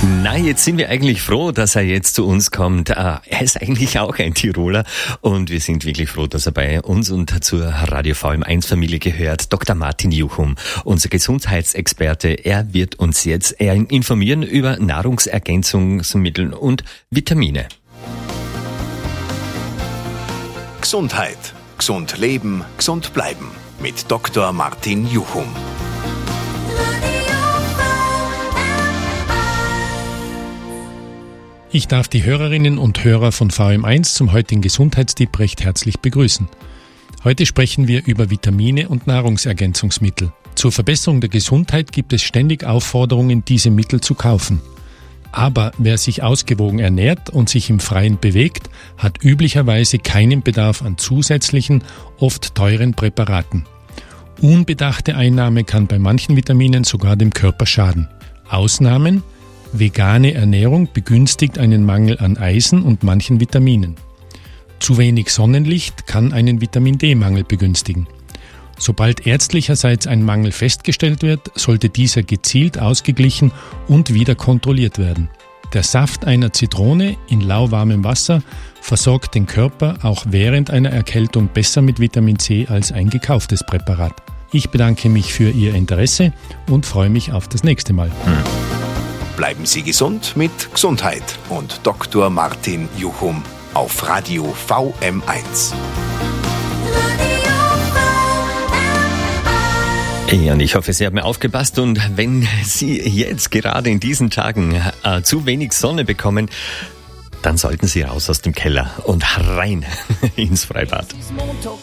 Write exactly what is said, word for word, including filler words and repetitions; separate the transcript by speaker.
Speaker 1: Na, jetzt sind wir eigentlich froh, dass er jetzt zu uns kommt. Er ist eigentlich auch ein Tiroler und wir sind wirklich froh, dass er bei uns und zur Radio V M eins Familie gehört. Doktor Martin Juchum, unser Gesundheitsexperte. Er wird uns jetzt informieren über Nahrungsergänzungsmittel und Vitamine.
Speaker 2: Gesundheit. Gesund leben, gesund bleiben. Mit Doktor Martin Juchum.
Speaker 3: Ich darf die Hörerinnen und Hörer von V M eins zum heutigen Gesundheitstipp recht herzlich begrüßen. Heute sprechen wir über Vitamine und Nahrungsergänzungsmittel. Zur Verbesserung der Gesundheit gibt es ständig Aufforderungen, diese Mittel zu kaufen. Aber wer sich ausgewogen ernährt und sich im Freien bewegt, hat üblicherweise keinen Bedarf an zusätzlichen, oft teuren Präparaten. Unbedachte Einnahme kann bei manchen Vitaminen sogar dem Körper schaden. Ausnahmen: Vegane Ernährung begünstigt einen Mangel an Eisen und manchen Vitaminen. Zu wenig Sonnenlicht kann einen Vitamin-D-Mangel begünstigen. Sobald ärztlicherseits ein Mangel festgestellt wird, sollte dieser gezielt ausgeglichen und wieder kontrolliert werden. Der Saft einer Zitrone in lauwarmem Wasser versorgt den Körper auch während einer Erkältung besser mit Vitamin C als ein gekauftes Präparat. Ich bedanke mich für Ihr Interesse und freue mich auf das nächste Mal.
Speaker 2: Hm. Bleiben Sie gesund mit Gesundheit und Doktor Martin Juchum auf Radio V M eins.
Speaker 1: Ja, und ich hoffe, Sie haben aufgepasst und wenn Sie jetzt gerade in diesen Tagen äh, zu wenig Sonne bekommen, dann sollten Sie raus aus dem Keller und rein ins Freibad.